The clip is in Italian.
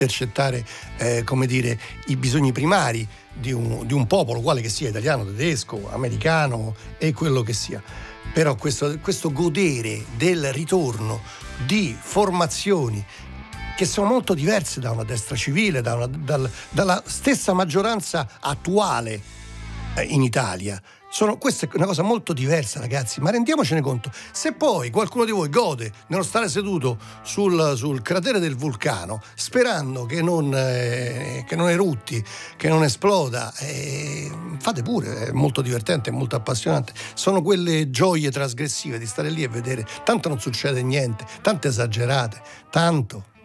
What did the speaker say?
intercettare come dire i bisogni primari di un popolo, quale che sia, italiano, tedesco, americano e quello che sia. Però questo godere del ritorno di formazioni che sono molto diverse da una destra civile, dalla stessa maggioranza attuale in Italia. Questa è una cosa molto diversa, ragazzi, ma rendiamocene conto. Se poi qualcuno di voi gode nello stare seduto sul cratere del vulcano, sperando che non erutti, che non esploda, fate pure, è molto divertente, è molto appassionante. Sono quelle gioie trasgressive di stare lì e vedere, tanto non succede niente, tanto esagerate, tanto.